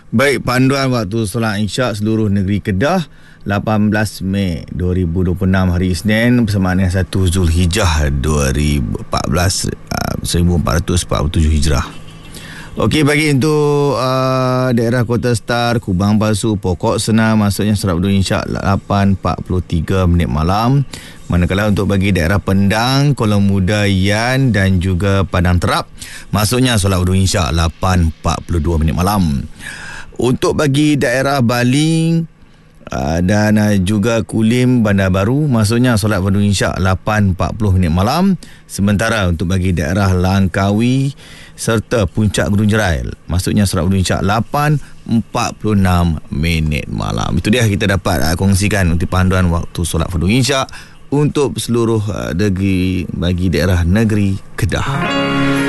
Baik, panduan waktu solat Isyak seluruh negeri Kedah 18 Mei 2026 hari Isnin bersamaan dengan 1 Zulhijjah 1447 Hijrah. Okey, bagi untuk daerah Kota Star, Kubang Palsu, Pokok Senang, maksudnya solat fardu Isyak 8.43 minit malam. Manakala untuk bagi daerah Pendang, Kuala Muda, Yan dan juga Padang Terap, maksudnya solat fardu Isyak 8.42 minit malam. Untuk bagi daerah Baling dan juga Kulim, Bandar Baru, maksudnya solat fardu Isyak 8.40 minit malam. Sementara untuk bagi daerah Langkawi serta Puncak Gunung Jerai, maksudnya solat fardu Isyak 8.46 minit malam. Itu dia kita dapat kongsikan untuk panduan waktu solat fardu Isyak untuk seluruh negeri bagi daerah negeri Kedah.